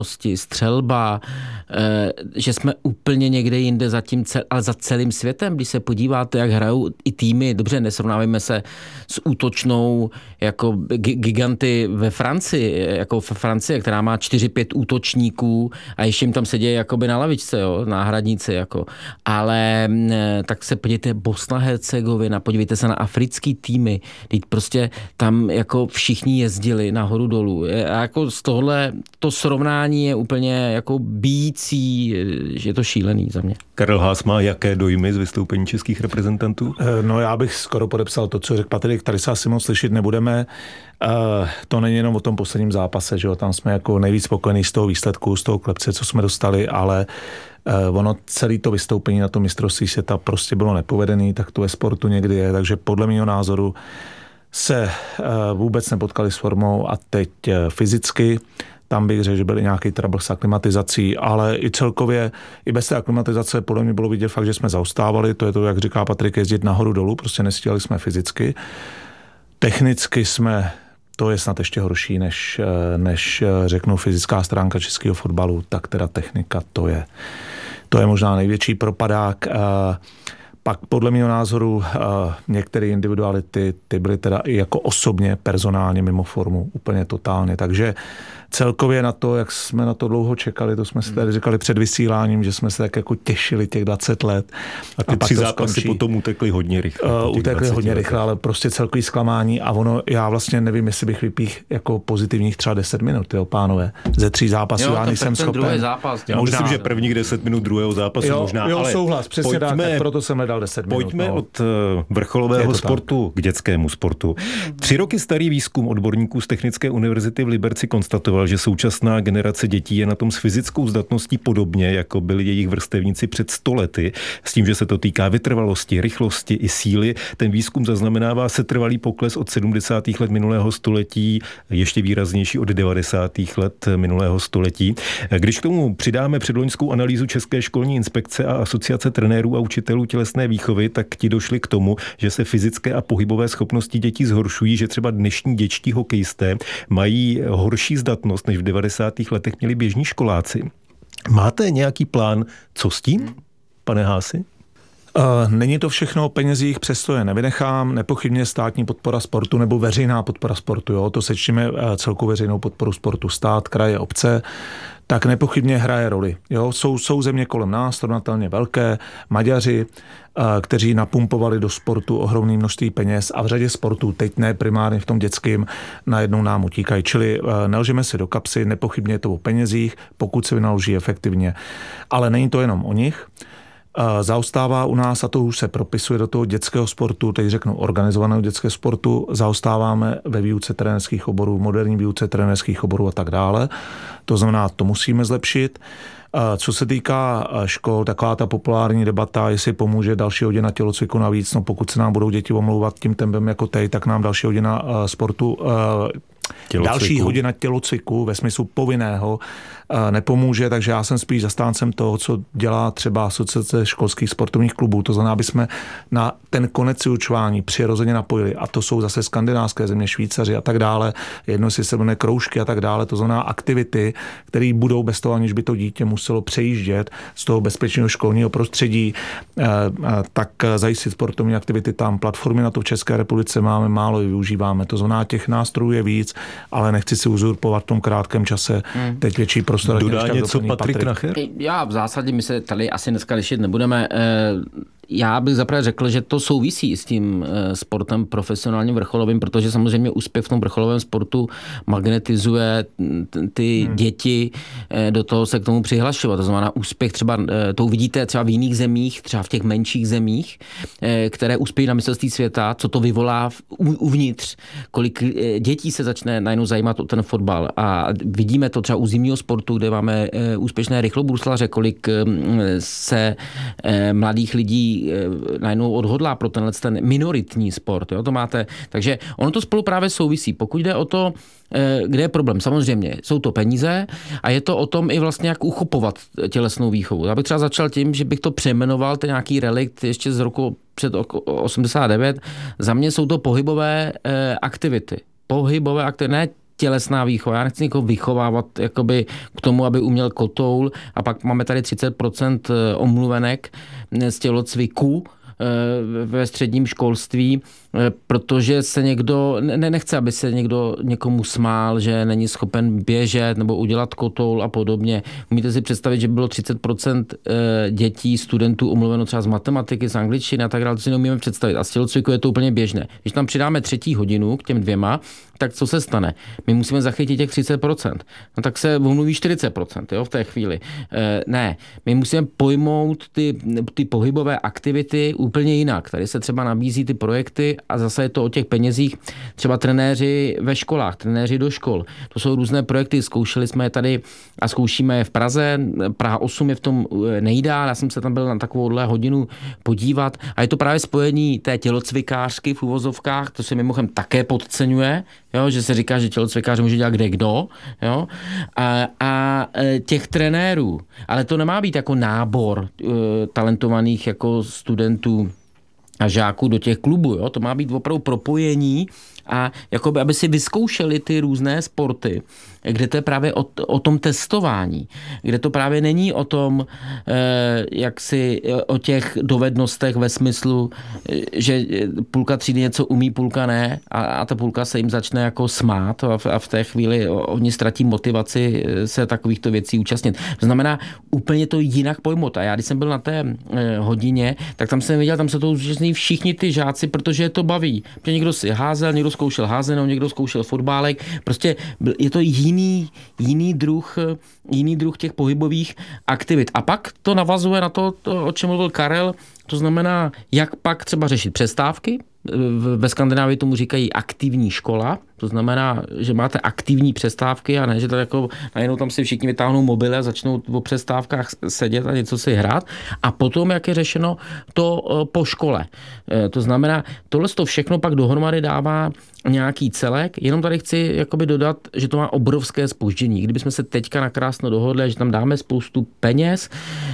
střelba, že jsme úplně někde jinde ale za celým světem, když se podíváte, jak hrajou i týmy, dobře, nesrovnávejme se s útočnou jako giganty ve Francii, která má 4-5 útočníků a ještě jim tam sedí jakoby na lavičce, jo, náhradníci, jako. Ale tak se podívejte, Bosna Hercegovina, podívejte se na africký týmy, teď prostě tam jako všichni jezdili nahoru dolů. A jako z tohle to srovnání je úplně jako bíjící, že je to šílený za mě. Karel Haas má jaké dojmy z vystoupení českých reprezentantů? No já bych skoro podepsal to, co řekl Patrik, tady se asi moc slyšet nebudeme. To není jenom o tom posledním zápase, že jo, tam jsme jako nejvíc spokojení z toho výsledku, z toho klepce, co jsme dostali, ale ono celé to vystoupení na to mistrovství světa prostě bylo nepovedený, tak to ve sportu někdy je, takže podle mého názoru se vůbec nepotkali s formou a teď fyzicky. Tam bych řekl, že byl nějaký trouble s aklimatizací, ale i celkově, i bez té aklimatizace podle mě bylo vidět fakt, že jsme zaostávali, to je to, jak říká Patrik, jezdit nahoru dolů, prostě nestíhali jsme fyzicky. Technicky to je snad ještě horší, než řeknu fyzická stránka českého fotbalu, tak teda technika, to je možná největší propadák. Pak podle mého názoru některé individuality, ty byly teda i jako osobně, personálně mimo formu, úplně totálně. Takže celkově na to, jak jsme na to dlouho čekali, to jsme si tady říkali před vysíláním, že jsme se tak jako těšili těch 20 let. A ty 3 zápasy potom utekly hodně rychle. Utekly hodně rychle, ale prostě celkový zklamání a ono, já vlastně nevím, jestli bych vypích jako pozitivních třeba 10 minut, jo, pánové. Ze 3 zápasů já nejsem schopen. Zápas, já myslím, že prvních 10 minut druhého zápasu možná, ale souhlas, přesně tak, proto jsem nedal 10 minut. Pojďme od vrcholového sportu k dětskému sportu. 3 roky starý výzkum odborníků z Technické univerzity v Liberci konstatoval, že současná generace dětí je na tom s fyzickou zdatností podobně, jako byli jejich vrstevníci před 100 lety, s tím, že se to týká vytrvalosti, rychlosti i síly. Ten výzkum zaznamenává setrvalý pokles od 70. let minulého století, ještě výraznější od 90. let minulého století. Když k tomu přidáme předloňskou analýzu České školní inspekce a Asociace trenérů a učitelů tělesné výchovy, tak ti došli k tomu, že se fyzické a pohybové schopnosti dětí zhoršují, že třeba dnešní dětští hokejisté mají horší zdatnost, než v 90. letech měli běžní školáci. Máte nějaký plán, co s tím, pane Haasi? Není to všechno o penězích, přesto je nevynechám. Nepochybně státní podpora sportu nebo veřejná podpora sportu, jo? To sečtíme celkou veřejnou podporu sportu, stát, kraje, obce, tak nepochybně hraje roli. Jo? Jsou země kolem nás, srovnatelně velké, Maďaři, kteří napumpovali do sportu ohromné množství peněz a v řadě sportů, teď ne primárně v tom dětském, najednou nám utíkají. Čili nelžeme si do kapsy, nepochybně je to o penězích, pokud se vynaloží efektivně. Ale není to jenom o nich. Zaostává u nás, a to už se propisuje do toho dětského sportu, teď řeknu organizovaného dětského sportu, zaostáváme ve výuce trenérských oborů, moderní výuce trenérských oborů a tak dále. To znamená, to musíme zlepšit. Co se týká škol, taková ta populární debata, jestli pomůže další hodina tělocviku navíc, no pokud se nám budou děti omlouvat tím tempem jako teď, tak nám další hodina sportu další hodina tělocviku ve smyslu povinného nepomůže, takže já jsem spíš zastáncem toho, co dělá třeba Asociace školských sportovních klubů. To znamená, aby jsme na ten konec vyučování přirozeně napojili. A to jsou zase skandinávské země, Švýcaři a tak dále. Jedno si se jmenuje kroužky a tak dále. To znamená aktivity, které budou bez toho, aniž by to dítě muselo přejíždět z toho bezpečného školního prostředí, tak zajistit sportovní aktivity tam. Platformy na to v České republice máme málo, využíváme. To znamená, těch nástrojů je víc, ale nechci si uzurpovat v tom krátkém čase teď větší prostor. Dodá něco Patrik Nacher? Já v zásadě, my se tady asi dneska lišit nebudeme. Já bych zaprvé řekl, že to souvisí s tím sportem profesionálním vrcholovým, protože samozřejmě úspěch v tom vrcholovém sportu magnetizuje ty děti do toho se k tomu přihlašovat. To znamená úspěch třeba, to uvidíte třeba v jiných zemích, třeba v těch menších zemích, které uspějí na mistrovství světa, co to vyvolá uvnitř, kolik dětí se začne najednou zajímat o ten fotbal. A vidíme to třeba u zimního sportu, kde máme úspěšné rychlobruslaře, kolik se mladých lidí najednou odhodlá pro ten minoritní sport. Jo? To máte. Takže ono to spolu právě souvisí. Pokud jde o to, kde je problém, samozřejmě jsou to peníze a je to o tom i vlastně, jak uchopovat tělesnou výchovu. Já bych třeba začal tím, že bych to přejmenoval, ten nějaký relikt ještě z roku před 89. Za mě jsou to pohybové aktivity. Ne tělesná výchova. Já nechci někoho vychovávat jakoby k tomu, aby uměl kotoul, a pak máme tady 30% omluvenek z tělocviku ve středním školství, protože se někdo, nechce, aby se někdo někomu smál, že není schopen běžet nebo udělat kotoul a podobně. Umíte si představit, že bylo 30% dětí, studentů omluveno třeba z matematiky, z angličtiny a tak dále, to si neumíme představit. A z tělocviku je to úplně běžné. Když tam přidáme 3. hodinu k těm 2, tak co se stane? My musíme zachytit těch 30%. No tak se omluví 40%, jo, v té chvíli. Ne, my musíme pojmout ty pohybové aktivity úplně jinak. Tady se třeba nabízí ty projekty a zase je to o těch penězích. Třeba trenéři ve školách, trenéři do škol. To jsou různé projekty, zkoušeli jsme je tady a zkoušíme je v Praze. Praha 8 je v tom nejdál. Já jsem se tam byl na takovouhle hodinu podívat a je to právě spojení té tělocvikářky v uvozovkách, to se mimochodem také podceňuje, jo, že se říká, že tělocvikář může dělat kde kdo, jo, a těch trenérů. Ale to nemá být jako nábor talentovaných jako studentů a žáků do těch klubů, jo? To má být opravdu propojení a jakoby, aby si vyzkoušeli ty různé sporty, kde to je právě o tom testování, kde to právě není o tom, o těch dovednostech ve smyslu, že půlka třídy něco umí, půlka ne a ta půlka se jim začne jako smát a v té chvíli oni ztratí motivaci se takovýchto věcí účastnit. To znamená úplně to jinak pojmout. A já, když jsem byl na té hodině, tak tam jsem viděl, tam se to účastní všichni ty žáci, protože je to baví. Protože někdo si házel, někdo zkoušel házenou, někdo zkoušel fotbálek. Prostě je to jiný druh těch pohybových aktivit. A pak to navazuje na to, o čem mluvil Karel, to znamená, jak pak třeba řešit přestávky. Ve Skandinávii tomu říkají aktivní škola, to znamená, že máte aktivní přestávky a ne, že to jako najednou tam si všichni vytáhnou mobily a začnou o přestávkách sedět a něco si hrát. A potom, jak je řešeno to po škole. To znamená, tohle to všechno pak dohromady dává nějaký celek, jenom tady chci jakoby dodat, že to má obrovské zpoždění. Kdybychom se teďka nakrásno dohodli, že tam dáme spoustu peněz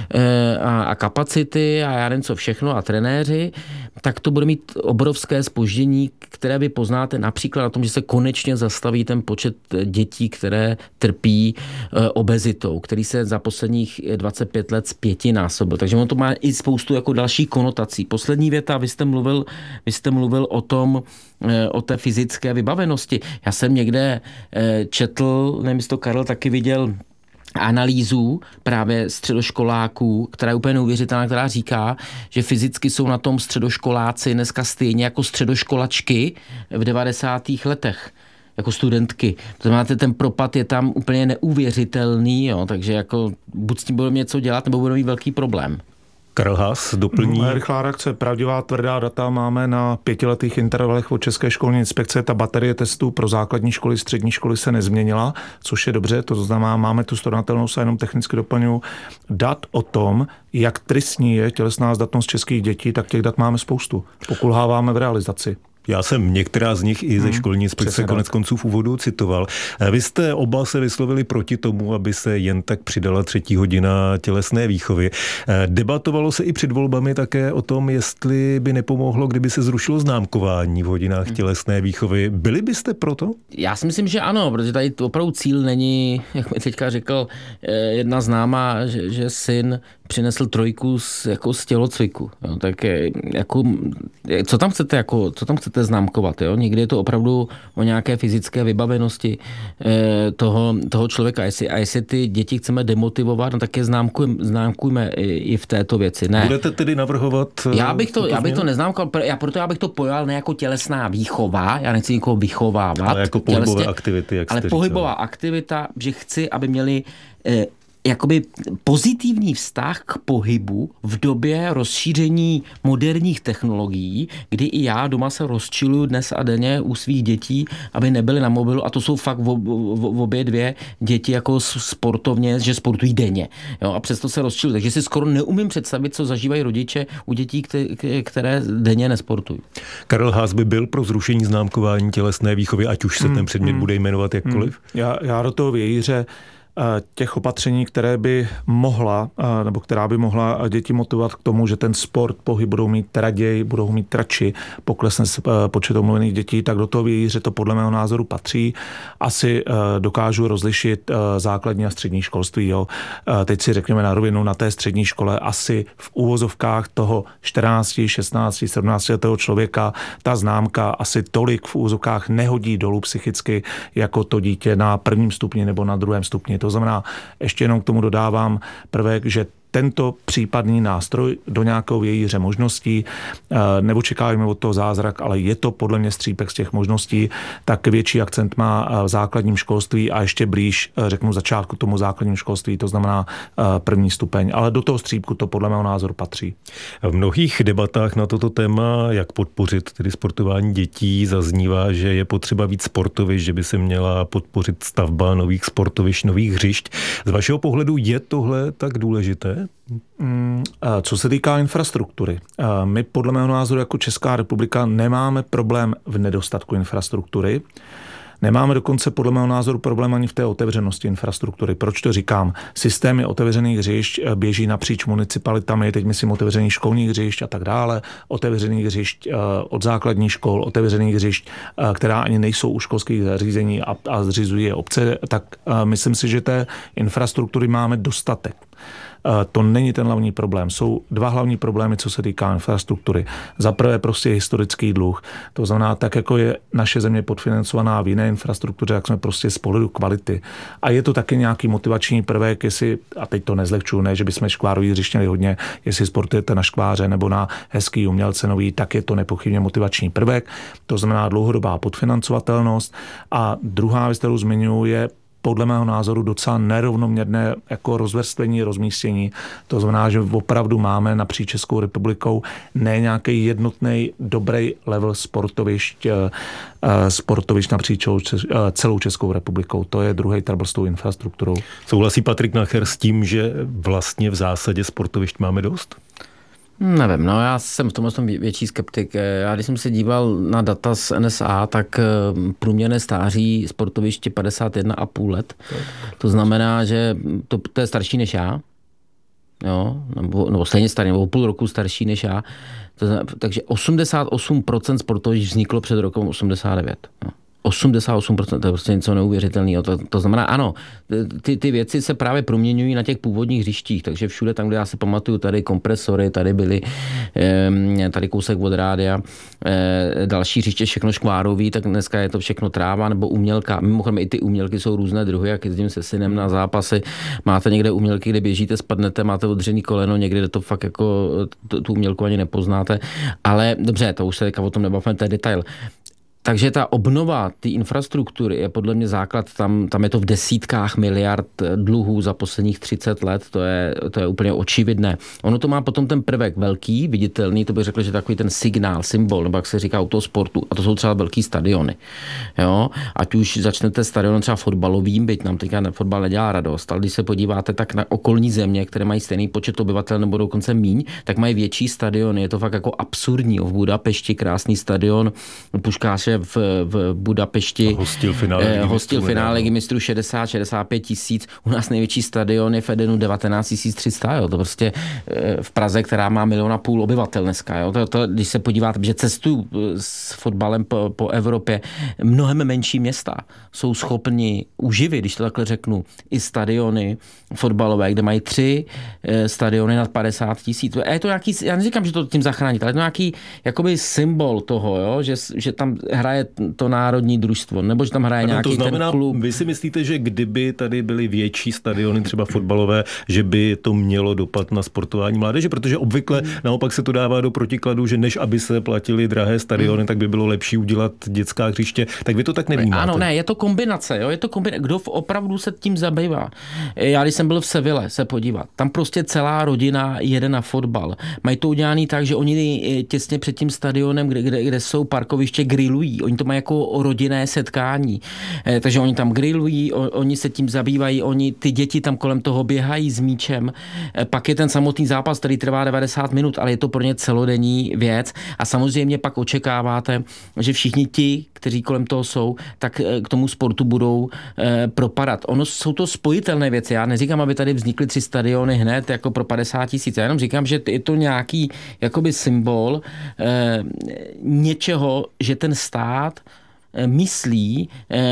a kapacity a já nevím co všechno a trenéři, tak to bude mít obrovské zpoždění, které vy poznáte například na tom, že se konečně zastaví ten počet dětí, které trpí obezitou, který se za posledních 25 let zpětinásobil. Takže ono to má i spoustu jako dalších konotací. Poslední věta, vy jste mluvil o té fyzické vybavenosti. Já jsem někde četl, nevím, jestli to Karel taky viděl, analýzu právě středoškoláků, která je úplně neuvěřitelná, která říká, že fyzicky jsou na tom středoškoláci dneska stejně jako středoškolačky v 90. letech. Jako studentky. To znamená, ten propad je tam úplně neuvěřitelný, jo? Takže jako buď s tím budeme něco dělat, nebo budeme mít velký problém. Karel Haas doplní. Rychlá reakce, pravdivá tvrdá data máme na 5letých intervalech od České školní inspekce. Ta baterie testů pro základní školy, střední školy se nezměnila, což je dobře, to znamená, máme tu srovnatelnost a jenom technicky doplňuji dat o tom, jak tristní je tělesná zdatnost českých dětí, tak těch dat máme spoustu. Pokulháváme v realizaci. Já jsem některá z nich i ze školní inspekce konec konců v úvodu citoval. Vy jste oba se vyslovili proti tomu, aby se jen tak přidala 3. hodina tělesné výchovy. Debatovalo se i před volbami také o tom, jestli by nepomohlo, kdyby se zrušilo známkování v hodinách tělesné výchovy. Byli byste proto? Já si myslím, že ano, protože tady opravdu cíl není, jak mi teďka řekl jedna známá, že syn přinesl 3 z tělocviku. Jo, tak jako, co tam chcete známkovat? Jo? Někdy je to opravdu o nějaké fyzické vybavenosti toho člověka. A jestli ty děti chceme demotivovat, no tak je známkujme i v této věci. Ne. Budete tedy navrhovat? Já bych to neznámkoval, proto já bych to pojal ne jako tělesná výchova, já nechci nikoho vychovávat. Ale jako pohybové aktivity, jak jste říkal. Pohybová aktivita, že chci, aby měli jakoby pozitivní vztah k pohybu v době rozšíření moderních technologií, kdy i já doma se rozčiluju dnes a denně u svých dětí, aby nebyly na mobilu, a to jsou fakt obě 2 děti jako sportovně, že sportují denně. Jo, a přesto se rozčiluju. Takže si skoro neumím představit, co zažívají rodiče u dětí, které denně nesportují. Karel Haas by byl pro zrušení známkování tělesné výchovy, ať už se ten předmět bude jmenovat jakkoliv? Já do toho vějíře. těch opatření, které by mohla, nebo která by mohla děti motivovat k tomu, že ten sport, pohyb budou mít raději, budou mít radši, poklesne počet omluvených dětí, tak do toho vějíře to podle mého názoru patří. Asi dokážu rozlišit základní a střední školství. Jo. Teď si řekněme na rovinu, na té střední škole asi v úvozovkách toho 14, 16, 17 letého člověka ta známka asi tolik v úvozovkách nehodí dolů psychicky, jako to dítě na prvním stupni nebo na druhém stupni. To znamená, ještě jenom k tomu dodávám prvek, že tento případný nástroj do nějakého vějíře možností, neočekáváme od toho zázrak, ale je to podle mě střípek z těch možností, tak větší akcent má v základním školství a ještě blíž, řeknu začátku tomu základním školství, to znamená první stupeň, ale do toho střípku to podle mého názoru patří. V mnohých debatách na toto téma, jak podpořit tedy sportování dětí, zaznívá, že je potřeba víc sportovišť, že by se měla podpořit stavba nových sportovišť, nových hřišť. Z vašeho pohledu je tohle tak důležité? Co se týká infrastruktury, my podle mého názoru jako Česká republika nemáme problém v nedostatku infrastruktury. Nemáme dokonce podle mého názoru problém ani v té otevřenosti infrastruktury. Proč to říkám? Systémy otevřených hřišť běží napříč municipalitami, teď myslím otevřených školních hřišť a tak dále, otevřených hřišť od základních škol, otevřených hřišť, která ani nejsou u školských zařízení a zřizují je obce, tak myslím si, že té infrastruktury máme dostatek. To není ten hlavní problém. Jsou dva hlavní problémy, co se týká infrastruktury. Za prvé prostě historický dluh. To znamená, tak jako je naše země podfinancovaná v jiné infrastruktuře, jak jsme prostě z pohledu kvality. A je to taky nějaký motivační prvek, jestli, a teď to nezlehčuju, ne, že bychom škvárový hřišť měli hodně, jestli sportujete na škváře nebo na hezký umělce nový, tak je to nepochybně motivační prvek. To znamená dlouhodobá podfinancovatelnost. A druhá věc, kterou zmiňuji, je podle mého názoru docela nerovnoměrné jako rozvrstvení, rozmístění. To znamená, že opravdu máme napříč Českou republikou ne nějaký jednotný dobrý level sportovišť napříč celou Českou republikou. To je druhý trouble s tou infrastrukturou. Souhlasí Patrik Nacher s tím, že vlastně v zásadě sportovišť máme dost? Nevím, no já jsem v tomhle větší skeptik. Já když jsem se díval na data z NSA, tak průměrné stáří sportoviště 51,5 let. To znamená, že to je starší než já. Jo, nebo stejně starý, nebo o půl roku starší než já. Takže 88% sportovišť vzniklo před rokem 89. Jo. 88%, to je prostě něco neuvěřitelného. To znamená, ano, ty věci se právě proměňují na těch původních hřištích, takže všude tam, kde já si pamatuju, tady kompresory, tady byly, tady kousek od rádia, další hřiště, všechno škvárový, tak dneska je to všechno tráva nebo umělka. Mimochodem i ty umělky jsou různé druhy, jak jezdím se synem na zápasy, máte někde umělky, kde běžíte, spadnete, máte odřený koleno, někde to fakt jako tu umělku ani nepoznáte, ale dobře, to už se teďka o tom nebavíme, to je detail. Takže ta obnova té infrastruktury je podle mě základ, tam je to v desítkách miliard dluhů za posledních 30 let, to je úplně očividné. Ono to má potom ten prvek velký, viditelný, to bych řekl, že takový ten signál, symbol, nebo jak se říká u toho sportu, a to jsou třeba velký stadiony. Jo? Ať už začnete stadionem třeba fotbalovým, byť nám teďka fotbal nedělá radost, ale když se podíváte tak na okolní země, které mají stejný počet obyvatel nebo dokonce míň, tak mají větší stadiony, je to fakt jako absurdní. V Budapešti krásný stadion, Puškáše v Budapešti hostil finále Ligy mistrů 60-65 tisíc. U nás největší stadion je v Edenu 19 300. Jo. To prostě v Praze, která má 1,5 milionu obyvatel dneska. Jo. To, když se podíváte, že cestuju s fotbalem po Evropě, mnohem menší města jsou schopni uživit, když to takhle řeknu, i stadiony fotbalové, kde mají 3 stadiony nad 50 tisíc. Je to nějaký, já neříkám, že to tím zachránit, ale je to nějaký jakoby symbol toho, jo, že tam hraje to národní družstvo, nebo že tam hraje nějaký ten klub. Vy si myslíte, že kdyby tady byly větší stadiony, třeba fotbalové, že by to mělo dopad na sportování mládeže? Protože obvykle naopak se to dává do protikladu, že než aby se platily drahé stadiony, tak by bylo lepší udělat dětská hřiště. Tak vy to tak nevnímáte? Ano, ne, je to kombinace. Jo? Je to kombinace. Kdo opravdu se tím zabývá? Já když jsem byl v Seville se podívat, tam prostě celá rodina jede na fotbal. Mají to udělaný tak, že oni těsně před tím stadionem, kde jsou parkoviště, grillují. grilují, oni to mají jako rodinné setkání, takže oni tam grilují, oni se tím zabývají, ty děti tam kolem toho běhají s míčem, pak je ten samotný zápas, který trvá 90 minut, ale je to pro ně celodenní věc a samozřejmě pak očekáváte, že všichni ti, kteří kolem toho jsou, tak k tomu sportu budou propadat. Jsou to spojitelné věci. Já neříkám, aby tady vznikly 3 stadiony hned jako pro 50 000. Já jenom říkám, že je to nějaký jakoby symbol něčeho, že ten stát myslí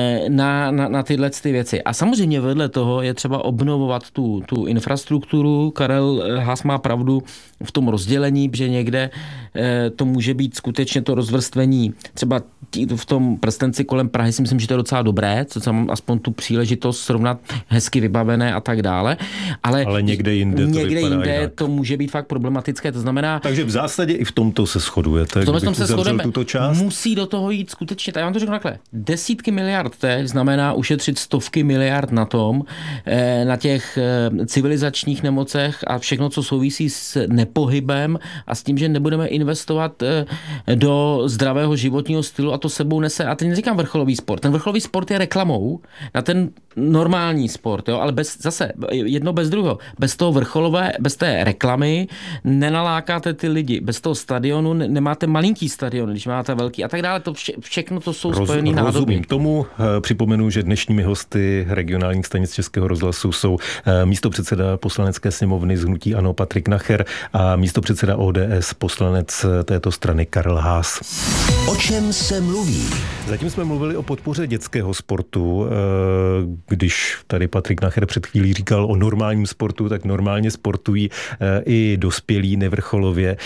na tyhle ty věci. A samozřejmě vedle toho je třeba obnovovat tu infrastrukturu. Karel Haas má pravdu v tom rozdělení, že někde to může být skutečně to rozvrstvení. Třeba v tom prstenci kolem Prahy si myslím, že to je docela dobré, co mám aspoň tu příležitost srovnat hezky vybavené a tak dále. Ale někde jinde to může být fakt problematické. To znamená... Takže v zásadě i v tomto se shodujete. V tomto se shodujeme. Musí do toho jít skutečně, já vám to řeknu takhle, desítky miliard teď znamená ušetřit stovky miliard na tom, na těch civilizačních nemocech a všechno, co souvisí s nepohybem a s tím, že nebudeme investovat do zdravého životního stylu a to sebou nese, a teď neříkám vrcholový sport. Ten vrcholový sport je reklamou na ten normální sport, jo? Ale zase jedno bez druhého. Bez toho bez té reklamy nenalákáte ty lidi. Bez toho stadionu nemáte malinký stadion, když máte velký a tak dále. To všechno to jsou spojený nádoby. Rozumím tomu. Připomenu, že dnešními hosty regionálních stanic Českého rozhlasu jsou místopředseda Poslanecké sněmovny z hnutí ANO Patrik Nacher a místopředseda ODS poslanec této strany Karel Haas. O čem se mluví? Zatím jsme mluvili o podpoře dětského sportu. Když tady Patrik Nacher před chvílí říkal o normálním sportu, tak normálně sportují i dospělí nevrcholově.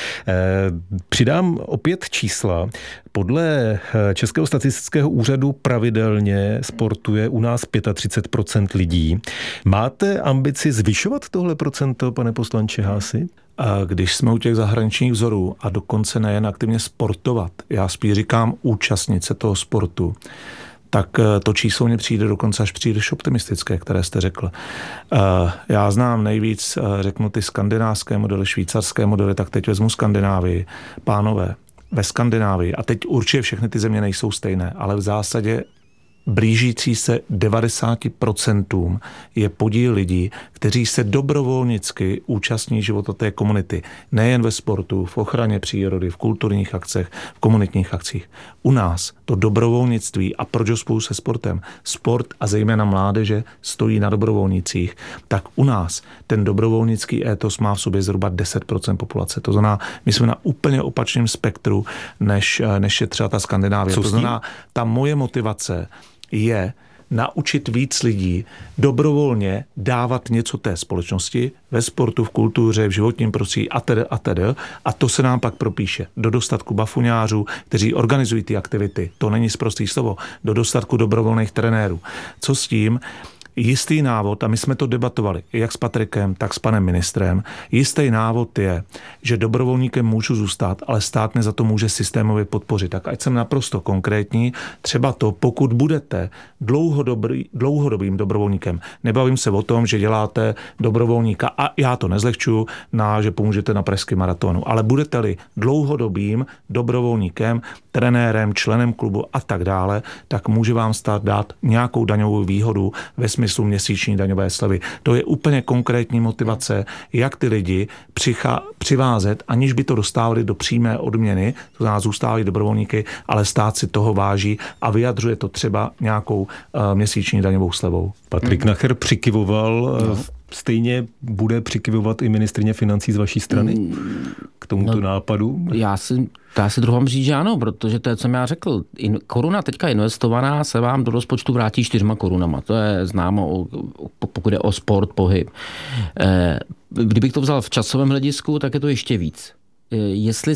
Přidám opět čísla. Podle Českého statistického úřadu pravidelně sportuje u nás 35% lidí. Máte ambici zvyšovat tohle procento, pane poslanče Haasi? Když jsme u těch zahraničních vzorů a dokonce nejen aktivně sportovat, já spíš říkám účastnit se toho sportu, tak to číslo mně přijde dokonce až příliš optimistické, které jste řekl. Já znám nejvíc, řeknu ty skandinávské modely, švýcarské modely, tak teď vezmu Skandinávii. Pánové, ve Skandinávii, a teď určitě všechny ty země nejsou stejné, ale v zásadě blížící se 90% je podíl lidí, kteří se dobrovolnicky účastní života té komunity. Nejen ve sportu, v ochraně přírody, v kulturních akcech, v komunitních akcích. U nás to dobrovolnictví, a proč spolu se sportem, sport a zejména mládeže stojí na dobrovolnicích, tak u nás ten dobrovolnický étos má v sobě zhruba 10% populace. To znamená, my jsme na úplně opačném spektru, než je třeba ta Skandinávie. To znamená, ta moje motivace je naučit víc lidí dobrovolně dávat něco té společnosti ve sportu, v kultuře, v životním prostředí a to se nám pak propíše do dostatku bafuňářů, kteří organizují ty aktivity. To není sprostý slovo. Do dostatku dobrovolných trenérů. Co s tím? Jistý návod, a my jsme to debatovali jak s Patrikem, tak s panem ministrem, jistý návod je, že dobrovolníkem můžu zůstat, ale stát mě za to může systémově podpořit. Tak ať jsem naprosto konkrétní, třeba to, pokud budete dlouhodobým dobrovolníkem, nebavím se o tom, že děláte dobrovolníka, a já to nezlehčuju, že pomůžete na pražském maratonu, ale budete-li dlouhodobým dobrovolníkem, trenérem, členem klubu a tak dále, tak může vám stát dát nějakou daňovou výhodu ve smyslu měsíční daňové slevy. To je úplně konkrétní motivace, jak ty lidi přivázet, aniž by to dostávali do přímé odměny, to znamená zůstávají dobrovolníky, ale stát si toho váží a vyjadřuje to třeba nějakou měsíční daňovou slevou. Patrik Nacher přikyvoval, stejně bude přikyvovat i ministryně financí z vaší strany k tomuto nápadu? Já si druhám říct, že ano, protože to je, co já řekl. Koruna teďka investovaná se vám do rozpočtu vrátí 4 korunama. To je známo, pokud je o sport, pohyb. Kdybych to vzal v časovém hledisku, tak je to ještě víc. Jestli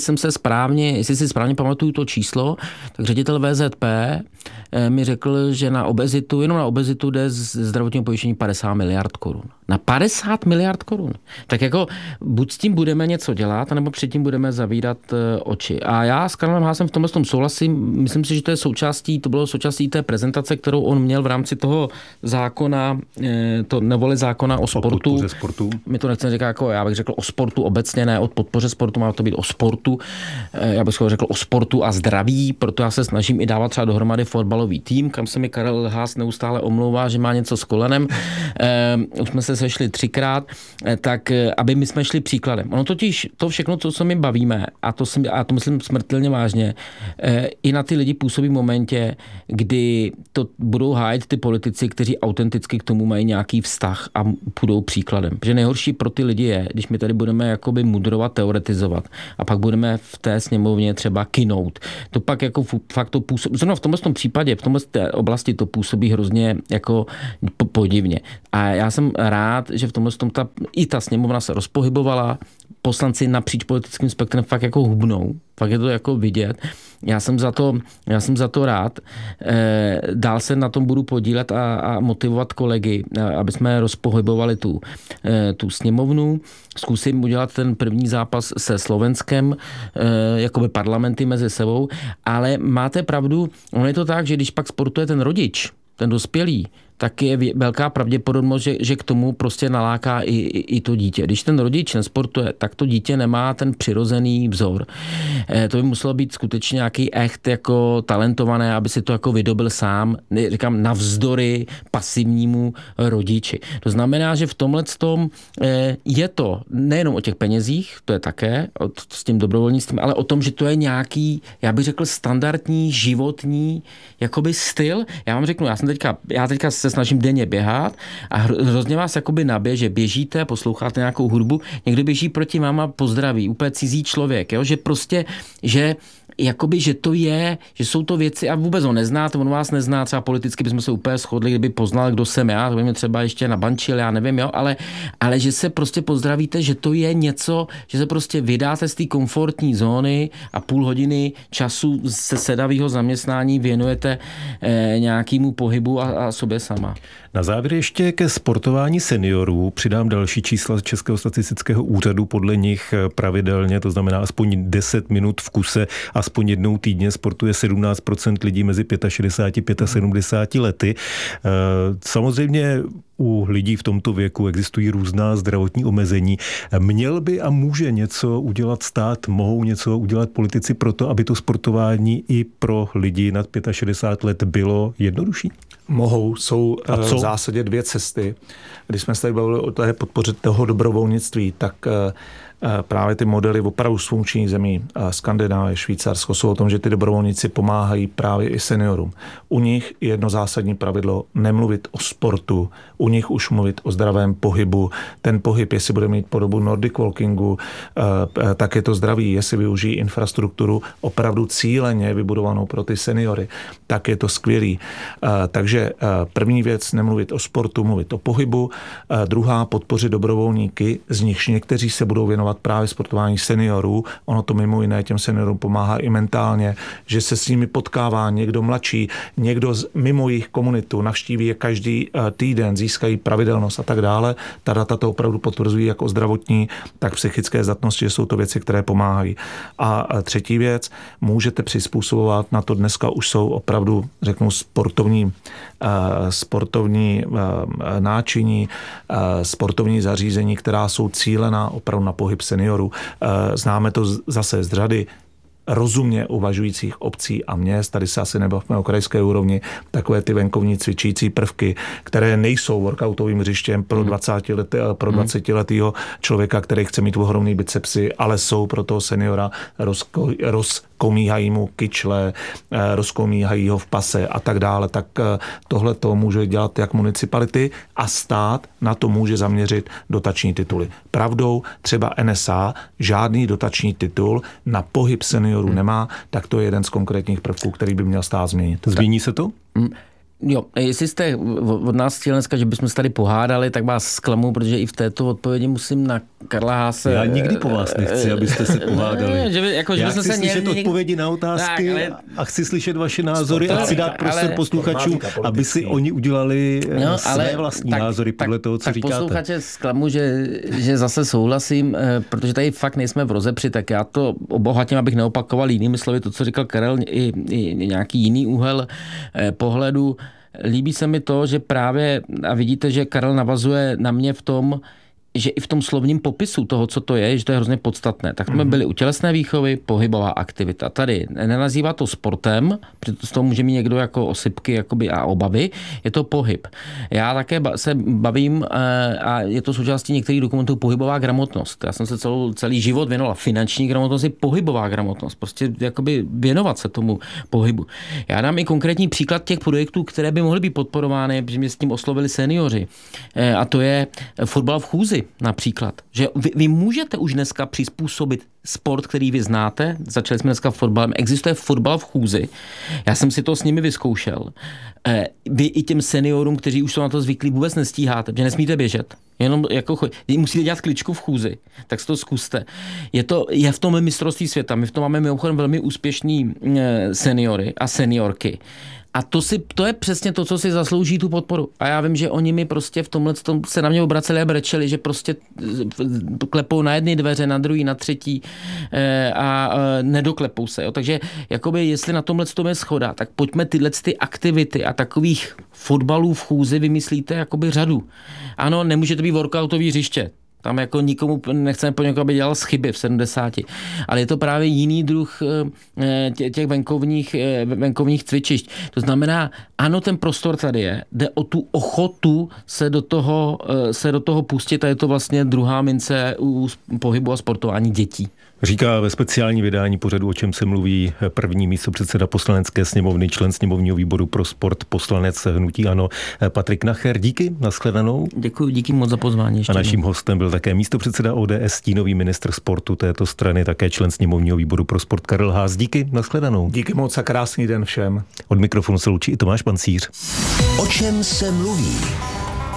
si správně pamatuju to číslo, tak ředitel VZP mi řekl, že jenom na obezitu jde z zdravotního pojištění 50 miliard korun. Na 50 miliard korun. Tak jako buď s tím budeme něco dělat, nebo předtím budeme zavírat oči. A já s Karlem Haasem v tomhle tom souhlasím. Myslím si, že to bylo součástí té prezentace, kterou on měl v rámci toho zákona, to novely zákona o sportu. My to nechceme říkat jako, já bych řekl o sportu obecně, ne o podpoře sportu, má to být o sportu. Já bych řekl o sportu a zdraví, proto já se snažím i dávat třeba dohromady fotbalový tým, kam se mi Karel Haas neustále omlouvá, že má něco s kolenem. Už jsme se sešli 3krát, tak aby my jsme šli příkladem. Ono totiž to všechno, co my bavíme, a to myslím smrtelně vážně, i na ty lidi působí v momentě, kdy to budou hájit ty politici, kteří autenticky k tomu mají nějaký vztah a půjdou příkladem. Protože nejhorší pro ty lidi je, když my tady budeme jakoby mudrovat, teoretizovat a pak budeme v té sněmovně třeba kinout. To pak jako fakt to působí, zrovna v tomhle případě, v tomhle oblasti to působí hrozně jako podivně. A já jsem rád, že v tomhle i ta sněmovna se rozpohybovala, poslanci napříč politickým spektrem fakt jako hubnou, fakt je to jako vidět. Já jsem za to rád. Dál se na tom budu podílet a motivovat kolegy, aby jsme rozpohybovali tu sněmovnu. Zkusím udělat ten první zápas se Slovenskem, jakoby parlamenty mezi sebou, ale máte pravdu, ono je to tak, že když pak sportuje ten rodič, ten dospělý, tak je velká pravděpodobnost, že k tomu prostě naláká i to dítě. Když ten rodič nesportuje, tak to dítě nemá ten přirozený vzor. To by muselo být skutečně nějaký echt jako talentované, aby si to jako vydobil sám, říkám, navzdory pasivnímu rodiči. To znamená, že v tomhletom je to nejenom o těch penězích, to je také s tím dobrovolnictvím, ale o tom, že to je nějaký, já bych řekl, standardní životní jakoby styl. Já vám řeknu, já teďka se snažím denně běhat a hrozně vás jakoby nabije, že běžíte, posloucháte nějakou hudbu, někdo běží proti vám a pozdraví, úplně cizí člověk, jo? Že prostě, že jakoby, že to je, že jsou to věci a vůbec ho neznáte, on vás nezná, třeba politicky bychom se úplně shodli, kdyby poznal, kdo jsem já, to by mě třeba ještě nabančil, já nevím, jo, ale že se prostě pozdravíte, že to je něco, že se prostě vydáte z té komfortní zóny a půl hodiny času se sedavého zaměstnání věnujete nějakému pohybu a sobě sama. Na závěr ještě ke sportování seniorů přidám další čísla z Českého statistického úřadu. Podle nich pravidelně, to znamená aspoň 10 minut v kuse, aspoň jednou týdně sportuje 17% lidí mezi 65 a 75 lety. Samozřejmě u lidí v tomto věku existují různá zdravotní omezení. Měl by a může něco udělat stát, mohou něco udělat politici pro to, aby to sportování i pro lidi nad 65 let bylo jednodušší? Mohou, jsou v zásadě dvě cesty. Když jsme se tady bavili o té podpoře toho dobrovolnictví, tak právě ty modely opravdu z funkčních zemí, Skandinávie, Švýcarsko, jsou o tom, že ty dobrovolníci pomáhají právě i seniorům. U nich je jedno zásadní pravidlo nemluvit o sportu, u nich už mluvit o zdravém pohybu. Ten pohyb, jestli bude mít podobu Nordic walkingu, tak je to zdravý, jestli využijí infrastrukturu opravdu cíleně vybudovanou pro ty seniory, tak je to skvělý. Takže první věc, nemluvit o sportu, mluvit o pohybu. Druhá, podpořit dobrovolníky, z nichž někteří se budou věnovat právě sportování seniorů. Ono to mimo jiné těm seniorům pomáhá i mentálně, že se s nimi potkává někdo mladší, někdo mimo jejich komunitu, navštíví je každý týden, získají pravidelnost a tak dále. Ta data to opravdu potvrzují jako zdravotní, tak psychické zdatnosti, že jsou to věci, které pomáhají. A třetí věc, můžete přizpůsobovat, na to dneska už jsou opravdu, řeknu, sportovní náčiní, sportovní zařízení, která jsou cílená opravdu na pohyb seniorů. Známe to zase z řady rozumně uvažujících obcí a měst, tady se asi nebavíme o krajské úrovni, takové ty venkovní cvičící prvky, které nejsou workoutovým hřištěm pro 20letého člověka, který chce mít ohromný bicepsy, ale jsou pro toho seniora, rozkomíhají mu kyčle, rozkomíhají ho v pase a tak dále. Tak tohle to může dělat jak municipality a stát na to může zaměřit dotační tituly. Pravdou třeba NSA žádný dotační titul na pohyb seniorů nemá, tak to je jeden z konkrétních prvků, který by měl stát změnit. Změní se to? Jo, jestli jste od nás chtěli dneska, že bychom se tady pohádali, tak vás zklamu, protože i v této odpovědi musím na Karla Haase... Já nikdy po vás nechci, abyste se pohádali. Já chci slyšet odpovědi na otázky a chci slyšet vaše názory a chci dát prostor posluchačům, aby si oni udělali své vlastní názory podle toho, co říkáte. Tak posluchače zklamu, že zase souhlasím, protože tady fakt nejsme v rozepři, tak já to obohatím, abych neopakoval jinými slovy to, co říkal Karel, i nějaký jiný úhel pohledu. Líbí se mi to, že právě, a vidíte, že Karel navazuje na mě v tom, že i v tom slovním popisu toho, co to je, že to je hrozně podstatné. Tak jsme byli u tělesné výchovy, pohybová aktivita. Tady nenazývá to sportem, protože z toho může mít někdo jako osypky jakoby a obavy, je to pohyb. Já také se bavím, a je to součástí některých dokumentů, pohybová gramotnost. Já jsem se celý život věnoval finanční gramotnosti, pohybová gramotnost. Prostě jakoby věnovat se tomu pohybu. Já dám i konkrétní příklad těch projektů, které by mohly být podporovány, protože mě s tím oslovili seniori. A to je fotbal v chůzi. Například, že vy můžete už dneska přizpůsobit sport, který vy znáte, začali jsme dneska fotbalem, existuje fotbal v chůzi, já jsem si to s nimi vyzkoušel. Vy i těm seniorům, kteří už jsou na to zvyklí, vůbec nestíháte, protože nesmíte běžet, jenom jako musíte dělat kličku v chůzi, tak si to zkuste. Je v tom mistrovství světa, my v tom máme mimochodem velmi úspěšný seniory a seniorky. A to je přesně to, co si zaslouží tu podporu. A já vím, že oni mi prostě v tomhle se na mě obraceli a brečeli, že prostě klepou na jedny dveře, na druhý, na třetí a nedoklepou se. Jo. Takže jakoby, jestli na tomhle je shoda, tak pojďme tyhle ty aktivity a takových fotbalů v chůzi vymyslíte jakoby řadu. Ano, nemůže to být workoutový hřiště. Tam jako nikomu nechceme po někoho, aby dělal chyby v 70. Ale je to právě jiný druh těch venkovních cvičišť. To znamená, ano, ten prostor tady je, jde o tu ochotu se do toho pustit a je to vlastně druhá mince u pohybu a sportování dětí. Říká ve speciální vydání pořadu, o čem se mluví, první místopředseda Poslanecké sněmovny, člen sněmovního výboru pro sport, poslanec hnutí ANO Patrik Nacher. Díky, nashledanou. Děkuji, díky moc za pozvání. A naším hostem byl také místopředseda ODS, stínový ministr sportu této strany, také člen sněmovního výboru pro sport Karel Haas. Díky, nashledanou. Díky moc a krásný den všem. Od mikrofonu se loučí i Tomáš Pancíř. O čem se mluví?